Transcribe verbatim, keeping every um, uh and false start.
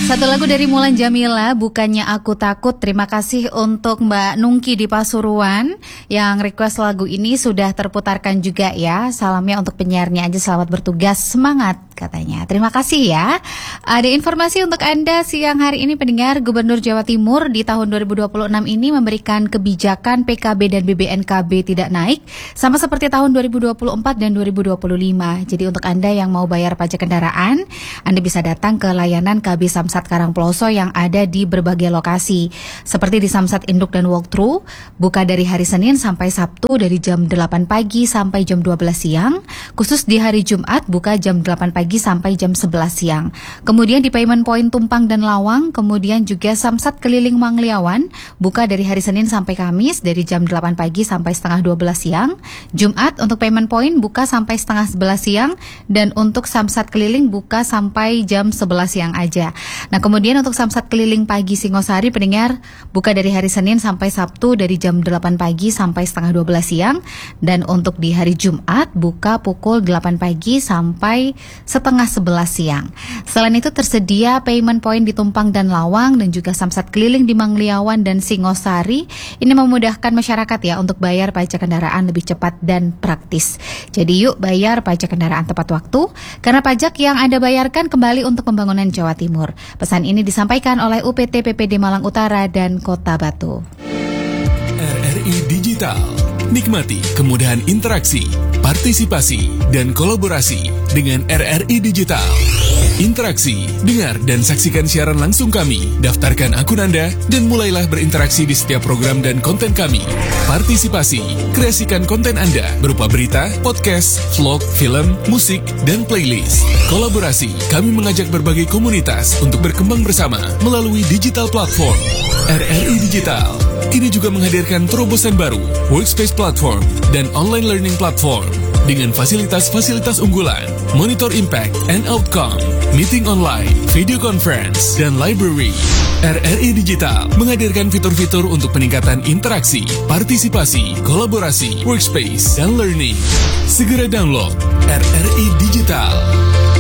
Satu lagu dari Mulan Jamila, Bukannya Aku Takut. Terima kasih untuk Mbak Nungki di Pasuruan yang request lagu ini, sudah terputarkan juga ya. Salamnya untuk penyiarnya aja, selamat bertugas, semangat katanya. Terima kasih ya. Ada informasi untuk Anda siang hari ini pendengar, Gubernur Jawa Timur di tahun dua ribu dua puluh enam ini memberikan kebijakan P K B dan B B N K B tidak naik, sama seperti tahun dua ribu dua puluh empat dan dua ribu dua puluh lima. Jadi untuk Anda yang mau bayar pajak kendaraan, Anda bisa datang ke layanan K B Samsat Karangploso yang ada di berbagai lokasi. Seperti di Samsat Induk dan Walkthrough, buka dari hari Senin sampai Sabtu dari jam delapan pagi sampai jam dua belas siang. Khusus di hari Jumat buka jam delapan pagi sampai jam sebelas siang. Kemudian di Payment Point Tumpang dan Lawang, kemudian juga Samsat Keliling Mangliawan, buka dari hari Senin sampai Kamis dari jam delapan pagi sampai setengah dua belas siang. Jumat untuk Payment Point buka sampai setengah sebelas siang, dan untuk Samsat Keliling buka sampai jam sebelas siang aja. Nah, kemudian untuk Samsat Keliling Pagi Singosari pendengar buka dari hari Senin sampai Sabtu dari jam delapan pagi sampai setengah dua belas siang, dan untuk di hari Jumat buka pukul delapan pagi sampai setengah sebelas siang. Selain itu tersedia Payment Point di Tumpang dan Lawang dan juga Samsat Keliling di Mangliawan dan Singosari. Ini memudahkan masyarakat ya untuk bayar pajak kendaraan lebih cepat dan praktis. Jadi yuk bayar pajak kendaraan tepat waktu, karena pajak yang Anda bayarkan kembali untuk pembangunan Jawa Timur. Pesan ini disampaikan oleh U P T P P D Malang Utara dan Kota Batu. R R I Digital. Nikmati kemudahan interaksi, partisipasi, dan kolaborasi dengan R R I Digital. Interaksi, dengar dan saksikan siaran langsung kami, daftarkan akun Anda, dan mulailah berinteraksi di setiap program dan konten kami. Partisipasi, kreasikan konten Anda berupa berita, podcast, vlog, film, musik, dan playlist. Kolaborasi, kami mengajak berbagai komunitas untuk berkembang bersama melalui digital platform. R R I Digital kini juga menghadirkan terobosan baru, Workspace Platform dan Online Learning Platform dengan fasilitas-fasilitas unggulan, Monitor Impact and Outcome, Meeting Online, Video Conference, dan Library. R R I Digital menghadirkan fitur-fitur untuk peningkatan interaksi, partisipasi, kolaborasi, workspace, dan learning. Segera download R R I Digital.